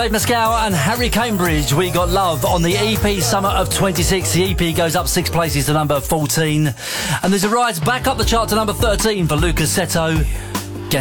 Dave Mescal and Harry Cambridge. We got Love on the EP Summer of 26. The EP goes up 6 places to number 14. And there's a rise back up the chart to number 13 for Lucas Seto.